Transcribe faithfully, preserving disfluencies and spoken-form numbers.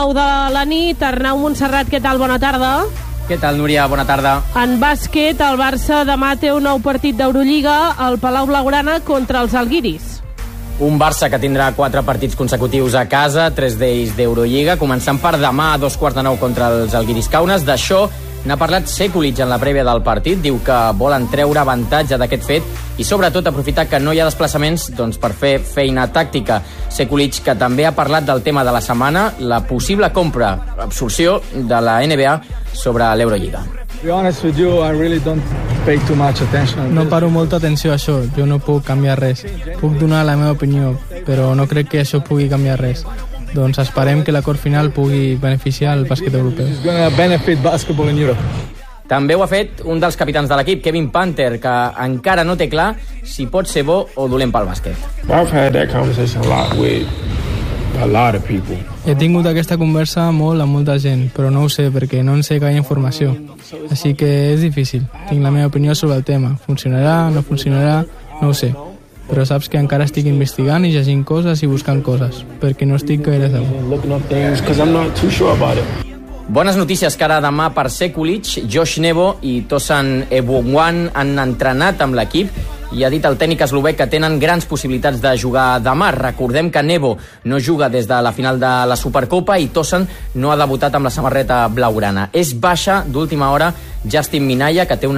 nou de la nit. Arnau Montserrat, què tal? Bona tarda. Què tal, Núria? Bona tarda. En bàsquet, el Barça demà té un nou partit d'Eurolliga al Palau Blaugrana contra els Alguiris. Un Barça que tindrà quatre partits consecutius a casa, tres d'ells d'Eurolliga, començant per demà a dos quarts de nou contra els Alguiris Kaunas. D'això n'ha parlat Sekulic en la prèvia del partit. Diu que volen treure avantatge d'aquest fet i sobretot aprofitar que no hi ha desplaçaments doncs, per fer feina tàctica. Sekulic, que també ha parlat del tema de la setmana, la possible compra, absorció de la N B A sobre l'Eurolliga. No paro molta atenció a això, jo no puc canviar res. Puc donar la meva opinió, però no crec que això pugui canviar res. Doncs esperem que l'acord final pugui beneficiar el bàsquet europeu. També ho ha fet un dels capitans de l'equip, Kevin Panther, que encara no té clar si pot ser bo o dolent pel bàsquet. I've had that conversation a lot with a lot of people. He tingut aquesta conversa molt amb molta gent, però no ho sé perquè no en sé gaire informació. Així que és difícil. Tinc la meva opinió sobre el tema. Funcionarà, no funcionarà, no ho sé. Però saps que encara estic investigant i llegint coses i buscant coses, perquè no estic gaire segur. Bones notícies que ara demà per Sekulic, Josh Nebo i Tosan Ebonwan han entrenat amb l'equip i ha dit el tècnic eslovè que tenen grans possibilitats de jugar demà. Recordem que Nebo no juga des de la final de la Supercopa i Tosan no ha debutat amb la samarreta blaugrana. És baixa d'última hora Justin Minaya, que té una